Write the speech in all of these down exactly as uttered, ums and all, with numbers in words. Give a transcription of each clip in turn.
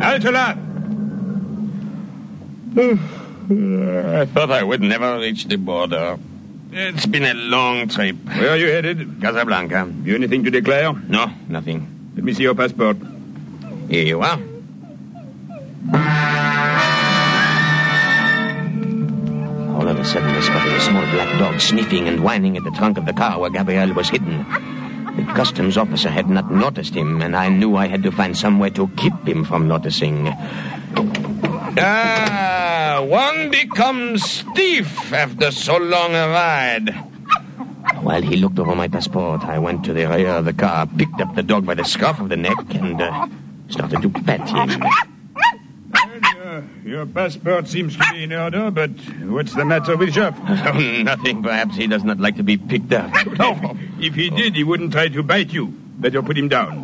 Halte là! I thought I would never reach the border. It's been a long trip. Where are you headed? Casablanca. You anything to declare? No, nothing. Let me see your passport. Here you are. All of a sudden, I spotted a small black dog sniffing and whining at the trunk of the car where Gabriel was hidden. The customs officer had not noticed him, and I knew I had to find some way to keep him from noticing. Ah, one becomes stiff after so long a ride. While he looked over my passport, I went to the rear of the car, picked up the dog by the scruff of the neck, and uh, started to pet him. Well, uh, your passport seems to be in order, but what's the matter with Joff? Oh, nothing. Perhaps he does not like to be picked up. No, if he did, he wouldn't try to bite you. Better put him down.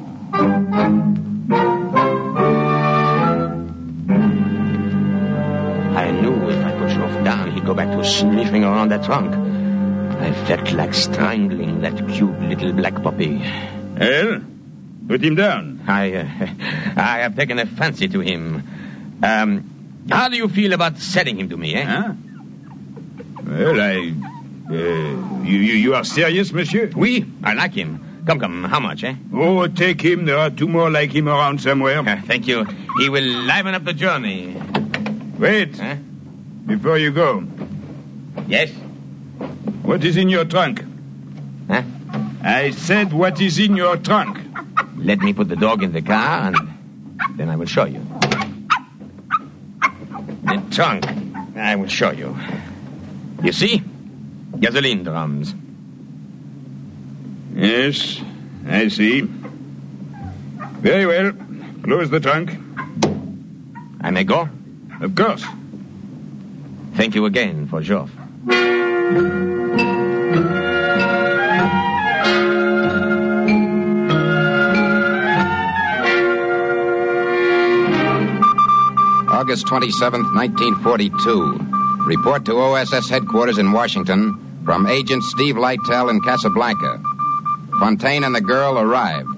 I knew if I put Joff down, he'd go back to sniffing around that trunk. I felt like strangling that cute little black puppy. Well, put him down. I, uh, I have taken a fancy to him. Um, how do you feel about selling him to me, eh? Huh? Well, I... Uh, you, you, you are serious, monsieur? Oui, I like him. Come, come, how much, eh? Oh, take him. There are two more like him around somewhere. Uh, thank you. He will liven up the journey. Wait. Huh? Before you go. Yes? What is in your trunk? Huh? I said what is in your trunk. Let me put the dog in the car, and then I will show you. The trunk, I will show you. You see? Gasoline drums. Yes, I see. Very well. Close the trunk. I may go? Of course. Thank you again for Joff. August twenty-seventh, nineteen forty-two. Report to O S S headquarters in Washington from Agent Steve Lytell in Casablanca. Fontaine and the girl arrived.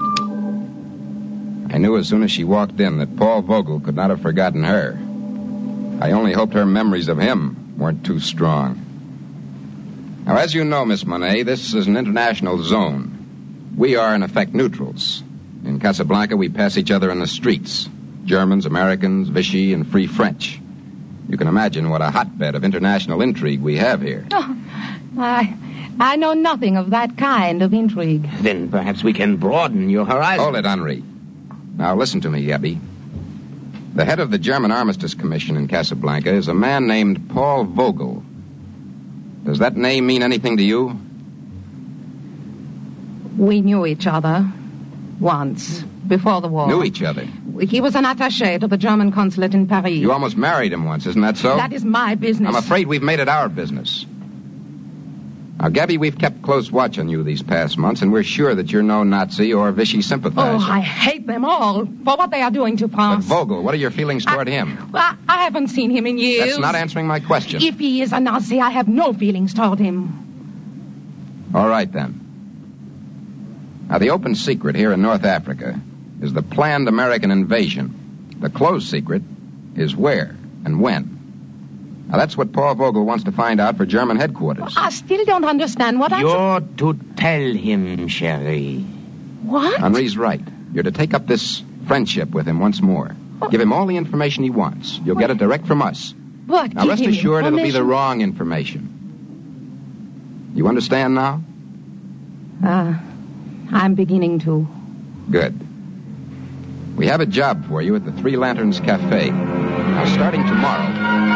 I knew as soon as she walked in that Paul Vogel could not have forgotten her. I only hoped her memories of him weren't too strong. Now, as you know, Miss Monet, this is an international zone. We are, in effect, neutrals. In Casablanca, we pass each other in the streets. Germans, Americans, Vichy, and Free French. You can imagine what a hotbed of international intrigue we have here. Oh, I, I know nothing of that kind of intrigue. Then perhaps we can broaden your horizon. Hold it, Henri. Now, listen to me, Yebby. The head of the German Armistice Commission in Casablanca is a man named Paul Vogel. Does that name mean anything to you? We knew each other once, before the war. Knew each other? He was an attaché to the German consulate in Paris. You almost married him once, isn't that so? That is my business. I'm afraid we've made it our business. Now, Gabby, we've kept close watch on you these past months, and we're sure that you're no Nazi or Vichy sympathizer. Oh, I hate them all for what they are doing to France. But Vogel, what are your feelings toward I, him? Well, I haven't seen him in years. That's not answering my question. If he is a Nazi, I have no feelings toward him. All right, then. Now, the open secret here in North Africa is the planned American invasion. The closed secret is where and when. Now, that's what Paul Vogel wants to find out for German headquarters. I still don't understand what I'm... You're to tell him, Cherie. What? Henri's right. You're to take up this friendship with him once more. Give him all the information he wants. You'll get it direct from us. What? Now, Give rest him assured it'll be the information? wrong information. You understand now? Uh, I'm beginning to. Good. We have a job for you at the Three Lanterns Cafe. Now, starting tomorrow...